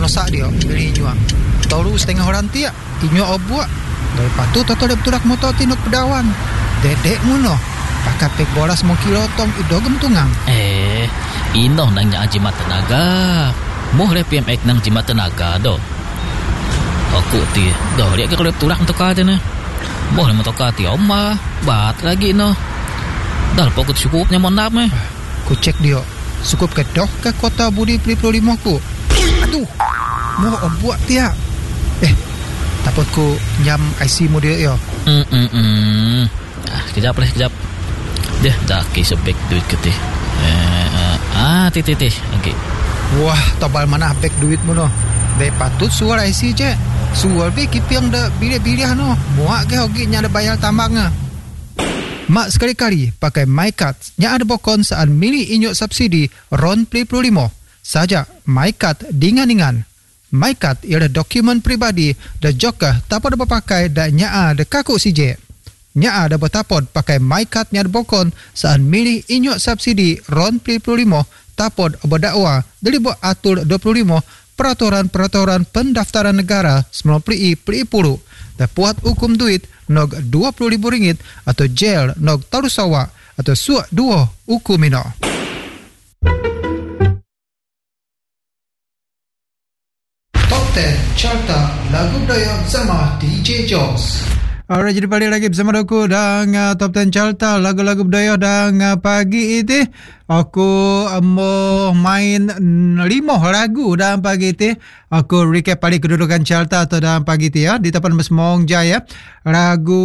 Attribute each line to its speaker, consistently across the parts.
Speaker 1: nosak dia beli inyo tahu setengah orang tiak inyo obuak dari patu toto dia beturak motor tinut pedawan dedek muno pakai pek bolas mau kilotong idogem tungang
Speaker 2: ino nang nya jimat tenaga moh le PMX nang jimat tenaga do aku ti do dia ke kalau beturak untuk kata na moh le motor kati oma bat lagi no dal pokok cukupnya mon nap
Speaker 1: ku cek dia cukup ke doh ke kota Budi 25 ku aduh mau obuak tiak takut ku nyam IC mu dia yo
Speaker 2: kejap dia dah kisah back duit ke teh tih okay.
Speaker 1: Wah tabal mana back duit mu no be patut suar IC je suar be kipiang da bilih-bilih no muak ke hogi nya ada bayar tambangnya mak sekali-kali pakai MyCard nya ada bokon saat milih inyuk subsidi RON 25 saja MyCard dingan-dingan MyCard ialah dokumen pribadi dan juga tapod berpakai dan nya ada kaku CJ nya ada bertapod pakai MyCard nya ada bokon saat milih inyuk subsidi RON 25 tapod berdakwa dari buat atur 25 peraturan pendaftaran negara 90 dan puat hukum duit nog RM20,000 atau jail nog taruh sawa atau suak 2 hukum ino. Top 10 Carta Lagu Budaya bersama DJ Jones. Alright, jadi balik lagi bersama aku dan Top 10 Carta Lagu-lagu budaya dan pagi ini aku mau main 5 lagu dan pagi ini aku recap balik kedudukan Carta atau dalam pagi ini ya di Tapan Semong Jaya lagu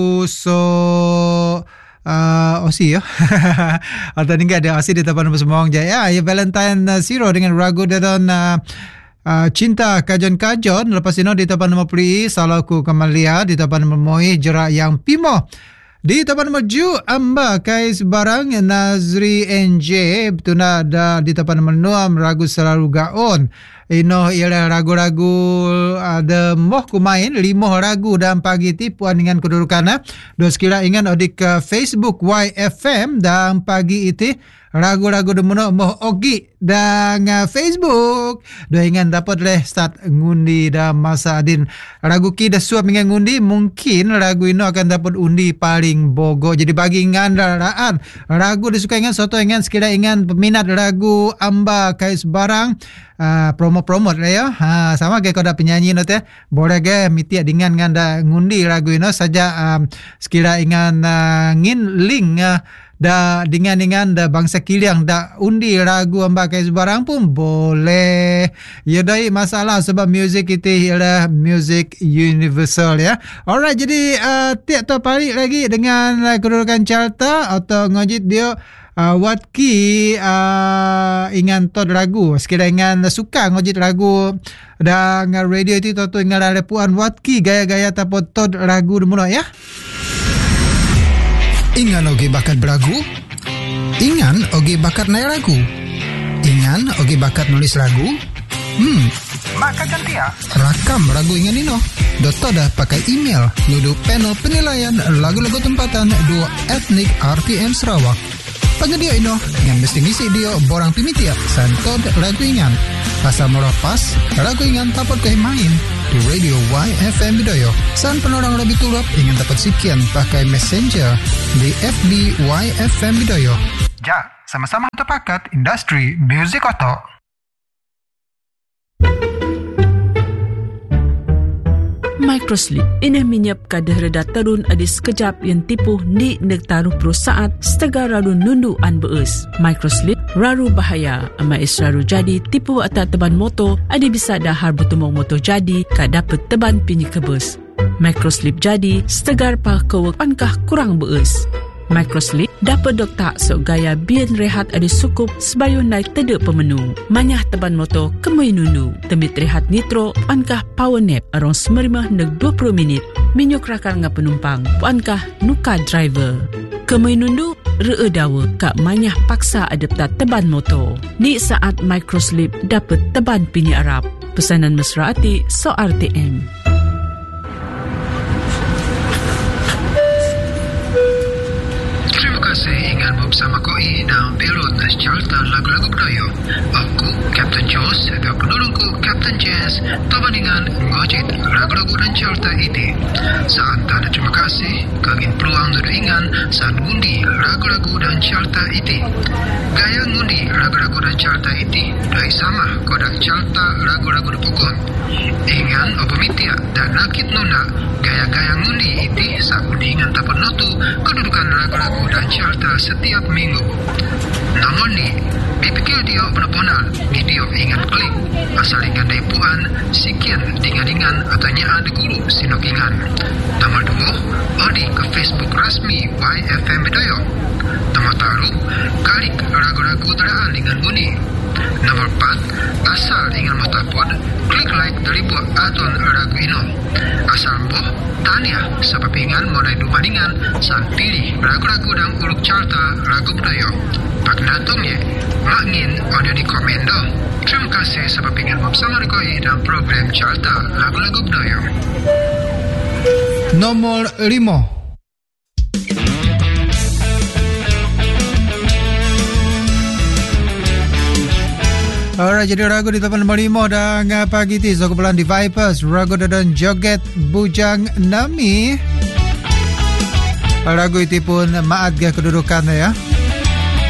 Speaker 1: Osi ya atau ni ada Osi di Tapan Semong Jaya ya Valentine Zero dengan lagu dan Cinta Kajon-Kajon. Lepas itu di tapan nombor peri Salahku Kamalia di tapan nombor Moi Jerak Yang Pimo. Di tapan nombor 7 Amba Kais Barang Nazri NJ betuna ada di tapan nombor 6 Ragu Selalu Gaon. Ino ialah ragu-ragu ada moh ku main 5 ragu dalam pagi ti puan dengan kedudukan do sekira ingat odik ke Facebook YFM dalam pagi itu ragu-ragu demono moh ogi dan Facebook do ingat dapat leh start ngundi dalam masa adin ragu ki dah suap dengan ngundi mungkin ragu ini akan dapat undi paling bogo jadi bagi ngandaraan ragu disuka ingat soto ingat sekira ingat peminat ragu Amba Kais Barang promo-promote lah ya. Sama kayak kau ada penyanyi nanti boleh ke mitiak dengan nganda ngundi lagu ini saja sekira ingan ngin link da dengan da bangsa kiliang da undi lagu Amba Kais Barang pun boleh. Ya dai masalah sebab music itu ialah music universal ya. Alright, jadi tiap tu balik lagi dengan kedudukan Carta atau ngajit dia Watki ingan tod lagu sekira ingan suka ngojit lagu dan radio itu tu ingan lepuan Watki gaya-gaya tapot tod lagu mula ya. Ingan oge bakat belagu, ingan oge bakat naik lagu, ingan oge bakat nulis lagu. Maka ganti ya. Rakam lagu ingan ini Doto dah pakai email nudu panel penilaian lagu-lagu tempatan 2 etnik RTM Sarawak. Pengedia ino yang mesti ngisi dia borang pimitia santod lagu ingan pasal merapas lagu ingan dapat kau main di radio YFM Bidoyo san penorang lebih tulap ingin dapat sekian pakai messenger di FB YFM Bidoyo ja sama-sama terpakat industri music oto.
Speaker 3: Microslip ini menyap kadar reda terun adis sekejap yang tipu ni nektaruh perusahaan setega ralu nundu an beus. Microslip raru bahaya ama raru jadi tipu atas teban motor adi bisa dahar bertumong motor jadi ka dapat teban pinyi kebus. Microslip jadi setegar pa kewek pankah kurang beus. Microslip dapat doktak sok gaya bian rehat ada sukup sebayun naik tedek pemenung. Manyah teban motor kemui nundu. Temit rehat nitro puankah power nap arong semerimah neg 20 minit. Minyuk rakar nga penumpang puankah nuka driver. Kemui nundu ree dawa kak manyah paksa adaptat teban motor. Ni saat Microslip dapat teban pini Arab. Pesanan mesra hati so RTM.
Speaker 1: Bersama koi dalam pelot Carta Lagu-Lagu Budaya. Aku, Captain Jos, dan penulungku Captain Jazz, Tobandingan, Ngojit, lagu-lagu dan carta ini. Saat tanda terima kasih, kagin peluang nuringan saat ngundi lagu-lagu dan carta ini. Gaya ngundi lagu-lagu dan carta ini dari sama kodak carta lagu-lagu di pokon. Ingan obamitia dan nakit nona gaya-gaya ngundi itu saat undingan tapan notu kedudukan lagu-lagu dan carta setiap minggu. Namun ni, dipikir dia benar-benar dia ingat klik asal ingat dari puan sikian dingan-dingan atau nyaan di guru sinokingan. Nomor 2, odi ke Facebook rasmi YFM Bedoyo. Nomor 3, kalik lagu-lagu teraan dengan bunyi. Nomor 4, asal ingat matapod klik like dari buat aton lagu ino. Asal boh tanya sebab ingat mulai dumandingan saat pilih lagu-lagu dan uruk carta lagu Bedoyo. Pak natungnya Makin audio di komen dong. Terima kasih sebab ingin bersama Rikoi dalam program carta lagu-lagu Bedoyo. Nomor 5. Alright, jadi ragu di tempat nomor 5 dan pagi ini so kebetulan di Vipers ragu dan joget Bujang Nami. Ragu itu pun maat ke kedudukannya ya.